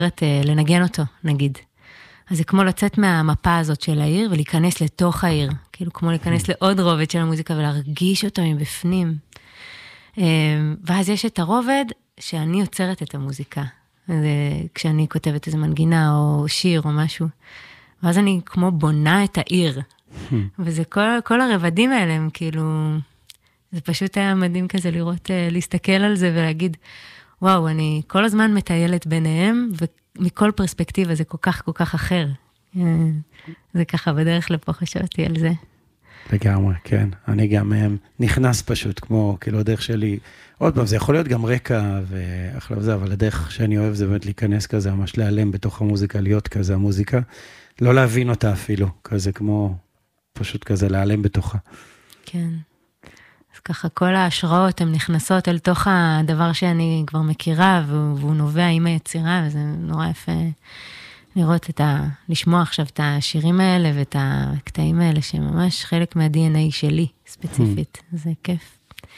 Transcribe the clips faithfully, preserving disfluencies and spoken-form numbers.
לנגן אותו, נגיד. אז זה כמו לצאת מהמפה הזאת של העיר, ולהיכנס לתוך העיר. כאילו כמו להיכנס לעוד רובד של המוזיקה, ולהרגיש אותו מבפנים. ואז יש את הרובד, שאני יוצרת את המוזיקה. כשאני כותבת איזו מנגינה, או שיר, או משהו. ואז אני כמו בונה את העיר. וזה כל, כל הרבדים האלה, הם כאילו... זה פשוט היה מדהים כזה לראות, להסתכל על זה ולהגיד, וואו, אני כל הזמן מטיילת ביניהם, ומכל פרספקטיבה זה כל כך, כל כך אחר. זה ככה, בדרך לפה חשבתי על זה. לגמרי, כן. אני גם נכנס פשוט, כמו, כאילו, הדרך שלי, עוד פעם, זה יכול להיות גם רקע ואחלה וזה, אבל הדרך שאני אוהב זה באמת להיכנס כזה, ממש להיעלם בתוך המוזיקה, להיות כזה המוזיקה, לא להבין אותה אפילו, כזה כמו, פשוט כזה להיעלם בתוכה. כן. אז ככה כל ההשראות הן נכנסות אל תוך הדבר שאני כבר מכירה, והוא, והוא נובע עם היצירה, וזה נורא יפה לראות את ה... לשמוע עכשיו את השירים האלה, ואת הקטעים האלה, שהם ממש חלק מה-די אן איי שלי, ספציפית. זה כיף.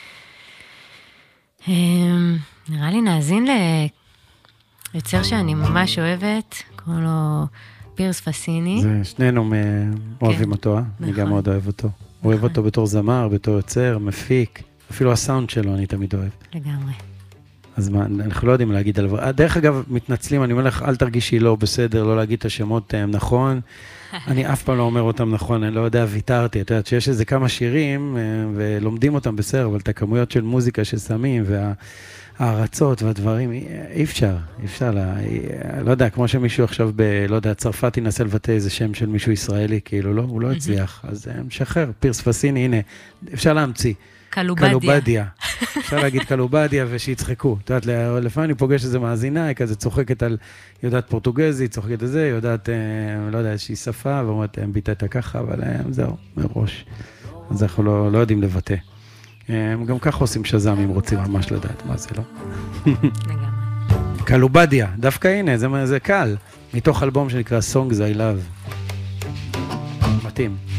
נראה לי נאזין ליוצר שאני ממש אוהבת, קוראים לו פירס פסיני. זה שנינו אוהבים אותו, אני גם מאוד אוהב אותו. אוהב אותו בתור זמר, בתור יוצר, מפיק, אפילו הסאונד שלו אני תמיד אוהב. לגמרי. אז מה, אנחנו לא יודעים להגיד עליו. דרך אגב, מתנצלים, אני אומר לך, אל תרגישי לא בסדר, לא להגיד את השמות נכון. אני אף פעם לא אומר אותם נכון, אני לא יודע, ויתרתי. את יודעת שיש איזה כמה שירים, ולומדים אותם בסדר, אבל את הכמויות של מוזיקה ששמים, והארצות והדברים, אי אפשר, אי אפשר, לא יודע, כמו שמישהו עכשיו ב, לא יודע, צרפת ינסה לבטא איזה שם של מישהו ישראלי, כאילו לא, הוא לא הצליח. אז משחרר, פירס פסיני, הנה, אפשר להמציא. קלובדיה. קלובדיה. אפשר להגיד קלובדיה ושיצחקו. את יודעת, לפעמים אני פוגש איזה מאזינה, היא כזה צוחקת על, יודעת פורטוגזית, צוחקת את זה, יודעת, לא יודע, איזושהי שפה, ואומרת, הם ביטאת ככה, אבל זהו, מראש. אז אנחנו לא, לא יודעים לבטא. גם ככה עושים שזם, אם רוצים ממש לדעת מה זה, לא? קלובדיה, דווקא הנה, זה, זה קל. מתוך אלבום שנקרא Songs I Love. מתאים.